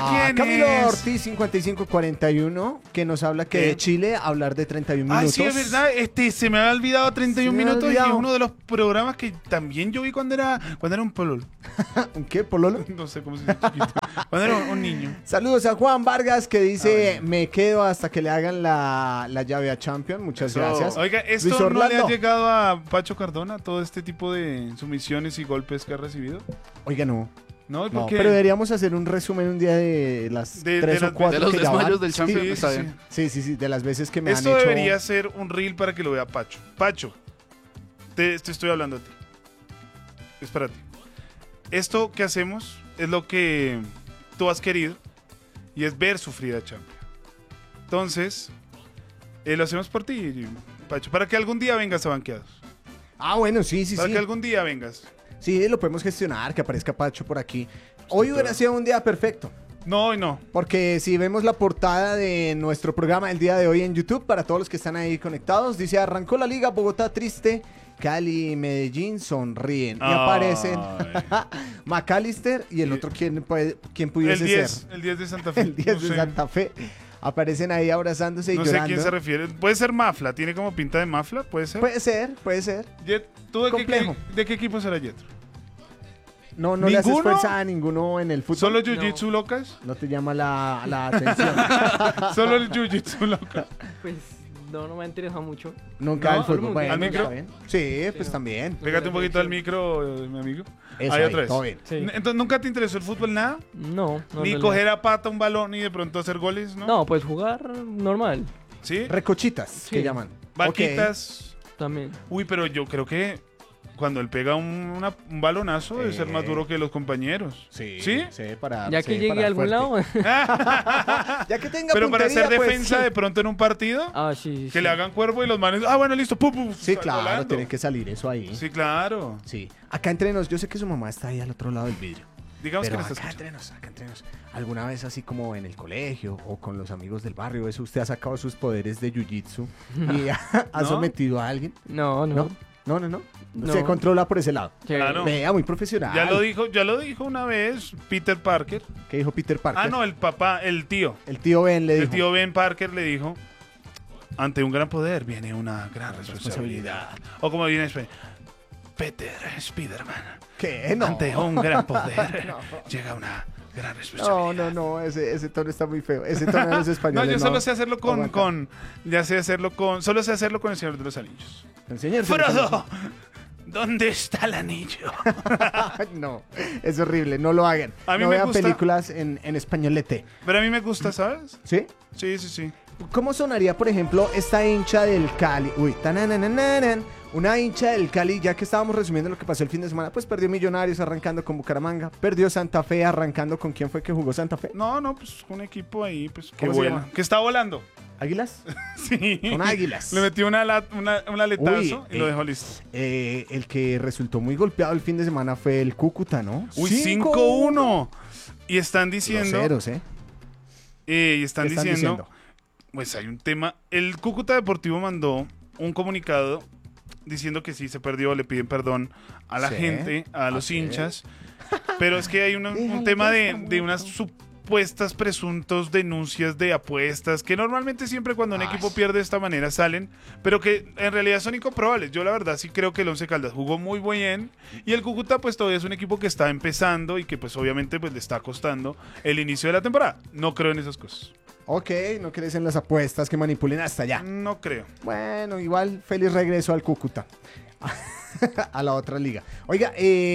¿Quién Camilo es? Ortiz 5541, que nos habla que ¿Qué? de Chile hablar de 31 minutos. Ay, sí, es verdad. Se me había olvidado 31 Se me había minutos y es olvidado. uno de los programas que también yo vi cuando era un pololo. ¿Un qué, Pololo? No sé cómo se dice chiquito. Cuando era un niño. Saludos a Juan Vargas que dice, bueno. me quedo hasta que le hagan la llave a Champion. Muchas gracias. Oiga, Luis ¿esto no le ha Orlando. llegado a Pacho Cardona todo este tipo de sumisiones y golpes que ha recibido? Oiga, no. ¿No? ¿Y No, por qué? pero deberíamos hacer un resumen un día de las De 3 las- o 4 de los que ya van. desmayos del Sí, Champions. sí, Está sí. bien. Sí, de las veces que me Esto han hecho... debería ser un reel para que lo vea Pacho. Pacho, te estoy hablando a ti. Es para ti. Esto que hacemos es lo que tú has querido y es ver sufrir a Champions. Entonces, lo hacemos por ti, Pacho, para que algún día vengas a Banqueados. Ah, bueno, sí. Para que algún día vengas. Sí, lo podemos gestionar, que aparezca Pacho por aquí. Hoy hubiera sido un día perfecto. No, hoy no. Porque si vemos la portada de nuestro programa el día de hoy en YouTube, para todos los que están ahí conectados, dice, arrancó la liga, Bogotá triste, Cali y Medellín sonríen. Y aparecen McAllister y el otro, ¿quién pudiese ser? El 10 de Santa Fe. El 10 No de sé. Santa Fe. Aparecen ahí abrazándose y No sé a llorando. quién se refiere. Puede ser Mafla, tiene como pinta de Mafla, puede ser. Puede ser. ¿Tú complejo. de qué equipo será Yetro? No le haces ¿Ninguno? fuerza a ninguno en el fútbol. ¿Solo Jiu-Jitsu locas? No te llama la atención. Solo el Jiu-Jitsu locas. Pues no me ha interesado mucho. Nunca ¿No? el fútbol. Bueno, ¿Al micro? está bien. Sí, pues también. Pégate un poquito al micro, mi amigo. Eso Ahí ahí, otra vez. todo bien. Sí. Entonces, ¿nunca te interesó el fútbol nada? No. Ni en coger a pata un balón y de pronto hacer goles, ¿no? No, pues jugar normal ¿Sí? Recochitas, Sí. que llaman. Vaquitas. también. Uy, pero yo creo que cuando él pega un balonazo debe ser más duro que los compañeros. Sí, ¿Sí? para, Ya que sí, llegue para a algún fuerte. lado. Ya que tenga Pero para puntería, hacer pues, defensa sí. de pronto en un partido, Sí. que le hagan cuervo y los manes. Ah, bueno, listo. Pum, pum, Sí, sale claro, volando. tiene que salir eso ahí. Sí, claro. Sí. Acá entre nos, yo sé que su mamá está ahí al otro lado del vidrio. Digamos Pero que le acá estás entre nos. ¿Alguna vez así como en el colegio o con los amigos del barrio, eso usted ha sacado sus poderes de jiu-jitsu y ha ¿No? sometido a alguien? No. No. No. Se controla por ese lado. Sí. Claro. Vea, muy profesional. Ya lo dijo una vez Peter Parker. ¿Qué dijo Peter Parker? Ah, no, el papá, el tío. El tío Ben le dijo. El tío Ben Parker le dijo, ante un gran poder viene una gran responsabilidad. O como viene en español, Peter Spiderman. ¿Qué? No. Ante un gran poder llega una gran responsabilidad. No, ese tono está muy feo. Ese tono de los españoles. No, yo solo sé hacerlo aguanta. solo sé hacerlo con el Señor de los Anillos. Enséñanos. Frodo, ¿dónde está el anillo? No, es horrible, no lo hagan. A mí no me vean gusta- películas en españolete. Pero a mí me gusta, ¿sabes? ¿Sí? Sí. ¿Cómo sonaría, por ejemplo, esta hincha del Cali? Uy, tananananan. Una hincha del Cali, ya que estábamos resumiendo lo que pasó el fin de semana, pues perdió Millonarios arrancando con Bucaramanga, perdió Santa Fe arrancando con quién fue que jugó Santa Fe. No, pues un equipo ahí, pues que ¿Cómo se vuela. llama? Que está volando. ¿Águilas? Sí. Con Águilas. Le metió un aletazo Uy, y lo dejó listo. El que resultó muy golpeado el fin de semana fue el Cúcuta, ¿no? Uy, 5-1. Y están diciendo. Groseros, ¿eh? Y están ¿Qué están diciendo. diciendo? Pues hay un tema. El Cúcuta Deportivo mandó un comunicado diciendo que sí se perdió, le piden perdón a la Sí, gente, a los así hinchas. Pero es que hay un Déjalo tema que está de unas supuestas presuntos denuncias de apuestas que normalmente siempre cuando un equipo pierde de esta manera salen, pero que en realidad son incomprobables. Yo la verdad sí creo que el Once Caldas jugó muy bien y el Cúcuta pues todavía es un equipo que está empezando y que pues obviamente pues le está costando el inicio de la temporada. No creo en esas cosas. Ok, no crees en las apuestas que manipulen hasta allá. No creo. Bueno, igual feliz regreso al Cúcuta. A la otra liga. Oiga,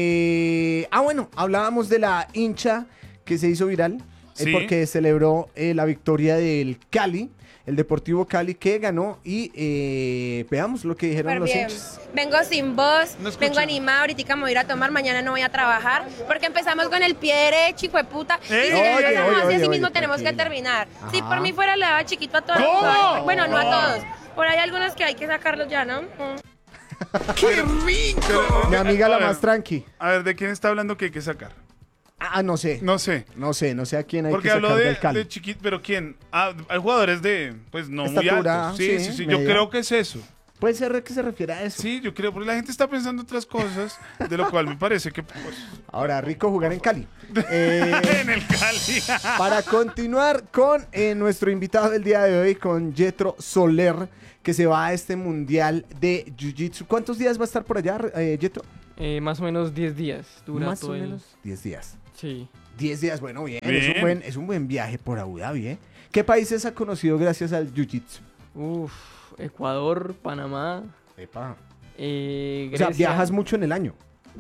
bueno, hablábamos de la hincha que se hizo viral Sí. porque celebró la victoria del Cali, el Deportivo Cali que ganó y veamos lo que dijeron Súper los bien. hinchas. Vengo sin voz, No escucho. vengo animada, ahorita me voy a ir a tomar, mañana no voy a trabajar, porque empezamos con el pie derecho, hijo de puta, y si Oye, empezamos oye, así, así oye, mismo tenemos que tranquila. terminar. Ajá. Si por mí fuera le daba chiquito a todos, ¿Cómo? bueno, no a todos, por ahí hay algunos que hay que sacarlos ya, ¿no? ¡Qué rico! Mi amiga la más tranqui. A ver, ¿de quién está hablando que hay que sacar? No sé. No sé. No sé a quién hay Porque que habló sacar de, del Cali. chiquito, pero ¿quién? Hay jugadores de, pues no muy Estatura, altos. Sí, sí, Yo media. creo que es eso. Puede ser que se refiera a eso. Sí, yo creo, porque la gente está pensando otras cosas, de lo cual me parece que, pues, Ahora, rico jugar en Cali. en el Cali. Para continuar con nuestro invitado del día de hoy, con Yetro Soler, que se va a este mundial de Jiu-Jitsu. ¿Cuántos días va a estar por allá, Yetro? Más o menos 10 días dura Más todo o el- menos 10 días. Sí. 10 días, bueno, bien. Bien. Es un buen viaje por Abu Dhabi, ¿eh? ¿Qué países ha conocido gracias al Jiu-Jitsu? Uf, Ecuador, Panamá, Epa. O Grecia. sea, viajas mucho en el año.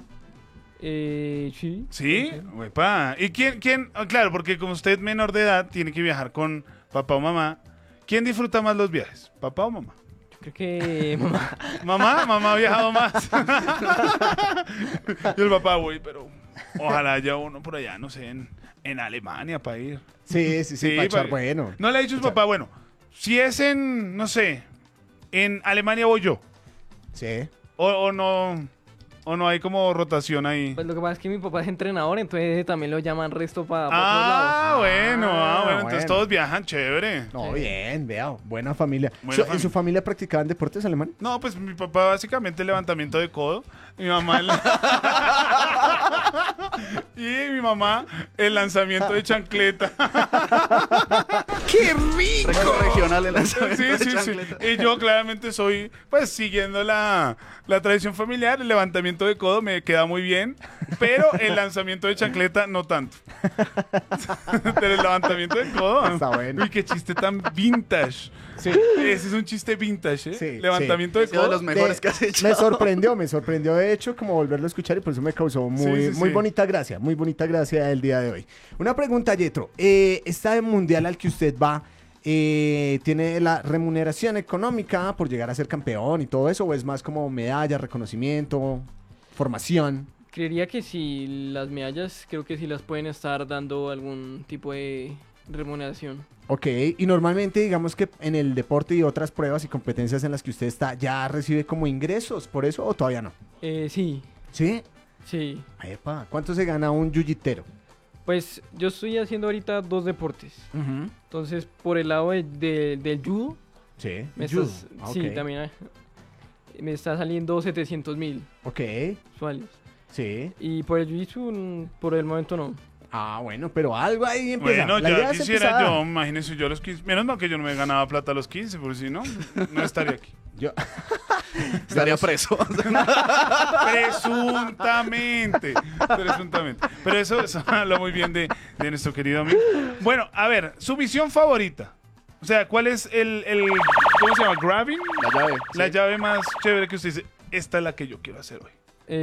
Sí. Sí, uepa. ¿Y quién? Ah, claro, porque como usted es menor de edad, tiene que viajar con papá o mamá. ¿Quién disfruta más los viajes? ¿Papá o mamá? Yo creo que mamá. Mamá ha viajado más. Y el papá, güey, pero ojalá haya uno por allá, no sé, en Alemania para ir. Sí, para echar pa- bueno. No le ha dicho su papá, bueno, si es en, no sé, en Alemania voy yo. Sí. O no hay como rotación ahí. Pues lo que pasa es que mi papá es entrenador, entonces también lo llaman resto para otros lados. Bueno, entonces bueno. todos viajan, chévere. No, bien, vea, buena familia. Buena ¿En su familia practicaban deportes alemán? No, pues mi papá básicamente levantamiento de codo, mi mamá y mi mamá el lanzamiento de chancleta. ¡Qué rico! Récord regional en lanzamiento Sí, de sí, sí. chancleta. Y yo claramente soy, pues siguiendo la tradición familiar, el levantamiento de codo me queda muy bien, pero el lanzamiento de chancleta no tanto. Pero el levantamiento de codo. Está bueno. Uy, qué chiste tan vintage. Sí. Ese es un chiste vintage, ¿eh? Sí, Levantamiento Ha de sido de codo. los mejores que has hecho. Me sorprendió de hecho como volverlo a escuchar y por eso me causó muy, Sí, sí, muy sí. bonita gracia el día de hoy. Una pregunta, Yetro, ¿esta mundial al que usted va tiene la remuneración económica por llegar a ser campeón y todo eso o es más como medalla, reconocimiento, formación? Creería que si las medallas, creo que sí las pueden estar dando algún tipo de remuneración. Ok, y normalmente digamos que en el deporte y otras pruebas y competencias en las que usted está, ¿ya recibe como ingresos por eso o todavía no? Sí, ¿Sí? sí. Epa, ¿cuánto se gana un jiu-jitero? Pues yo estoy haciendo ahorita 2 deportes. Entonces, por el lado del judo, Sí. me Judo. estás- Ah, sí, ok. también me está saliendo 700.000 Ok, usuarios. sí. Y por el jiu-jitsu, por el momento no. Ah, bueno, pero algo ahí empieza. Bueno, La idea ya es quisiera empezar. yo, imagínese yo a los 15. Menos mal que yo no me ganaba plata a los 15, porque si no, no estaría aquí. Yo- Estaría preso. Presuntamente. Pero eso habla muy bien de nuestro querido amigo. Bueno, a ver, su misión favorita. O sea, ¿cuál es ¿cómo se llama? ¿Grabbing? La llave. La sí. llave más chévere que usted dice, esta es la que yo quiero hacer hoy.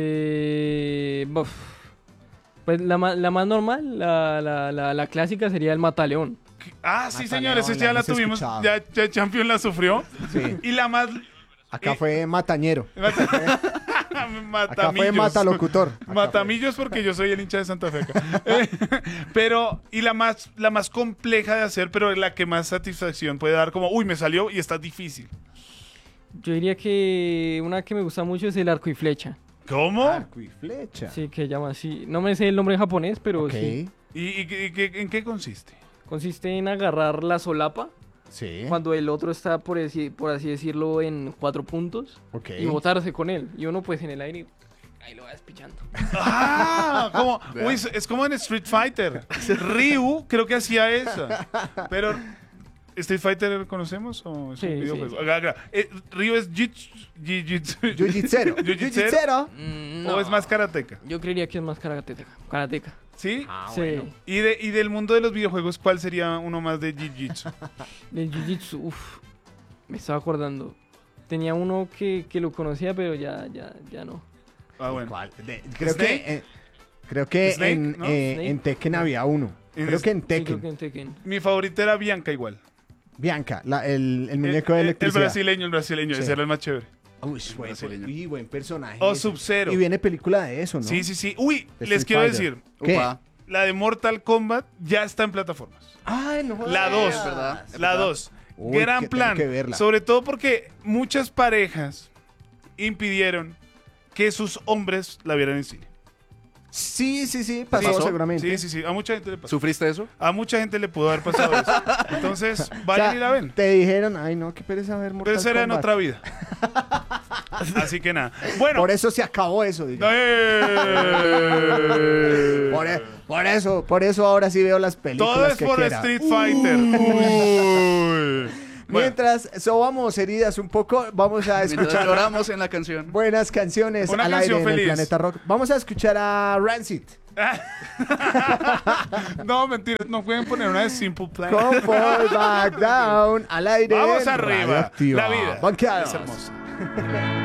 Buf. Pues la más normal, la clásica sería el mataleón. Ah, sí, Mataleón, señores, esta la ya la hemos tuvimos. escuchado. Ya Champion la sufrió. Sí. Y la más... Acá fue matañero. Acá Matamillos. fue matalocutor. Acá Matamillos porque yo soy el hincha de Santa Fe acá. Pero, y la más compleja de hacer, pero la que más satisfacción puede dar, como, uy, me salió y está difícil. Yo diría que una que me gusta mucho es el arco y flecha. ¿Cómo? fue arco y flecha. Sí, que llama así. No me sé el nombre en japonés, pero Ok. sí. ¿En qué consiste? Consiste en agarrar la solapa Sí. cuando el otro está, por así decirlo, en 4 puntos Ok. y botarse con él. Y uno pues en el aire, ahí lo va despichando. Ah, como, uy, es como en Street Fighter. Ryu creo que hacía eso. Pero, ¿Street Fighter conocemos o es Sí, un sí. videojuego? Ryu es jiu-jitsu. Jiu-jitsero. Jiu-jitsero. Mm, ¿O es más karateca? Yo creería que es más karateca. ¿Sí? Ah, Sí. bueno. Y del mundo de los videojuegos, ¿cuál sería uno más de jiu-jitsu? Del jiu-jitsu, uff, me estaba acordando. Tenía uno que lo conocía, pero ya no. Ah, bueno. ¿Cuál? ¿Snake? Creo que ¿Snake? en, ¿No? en Tekken había uno. En Creo que en Sí, creo Tekken. que en Tekken. Mi favorita era Bianca igual. Bianca, el muñeco de El electricidad. el brasileño, Sí. ese era el más chévere. Uy, brasileño. buen personaje. O ese. Sub-Zero. Y viene película de eso, ¿no? Sí, sí, sí. Uy, De les Street quiero Fighter. decir, ¿Qué? Upa. la de Mortal Kombat ya está en plataformas. Ay, no jodas. La 2, es verdad. La 2. Uy, Gran que plan. tengo que verla. Sobre todo porque muchas parejas impidieron que sus hombres la vieran en cine. Sí, pasó pasó? seguramente. Sí. A mucha gente le pasó. ¿Sufriste eso? A mucha gente le pudo haber pasado eso. Entonces, O vayan sea, y la ven. te dijeron, ay no, qué pereza ver Mortal Pero eso era en Kombat. otra vida. Así que nada. Bueno. Por eso se acabó eso, digo. Por eso ahora sí veo las películas Todo es que por quiera. Street Fighter. Uy. Bueno, Mientras sobamos heridas un poco, vamos a Mientras escuchar lloramos en la canción. buenas canciones Una al canción aire en el feliz. Planeta Rock. Vamos a escuchar a Rancid. no, mentira. No pueden poner una de Simple Plan. Come Fall Back Down al aire. Vamos en arriba. Radioactiva. La vida Banqueados. es hermosa.